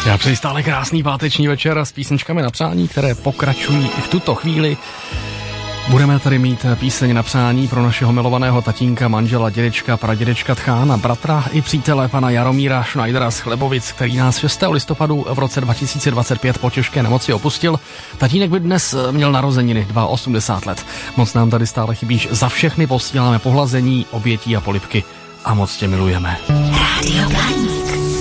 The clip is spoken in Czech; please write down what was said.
Já přeji stále krásný páteční večer s písničkami na přání, které pokračují i v tuto chvíli. Budeme tady mít píseň na přání pro našeho milovaného tatínka, manžela, dědečka, pradědečka Tchána, bratra i přítele pana Jaromíra Schneidera z Chlebovic, který nás 6. listopadu v roce 2025 po těžké nemoci opustil. Tatínek by dnes měl narozeniny, 82 let. Moc nám tady stále chybíš, za všechny posíláme pohlazení, obětí a polibky a moc tě milujeme. Radio Blaník.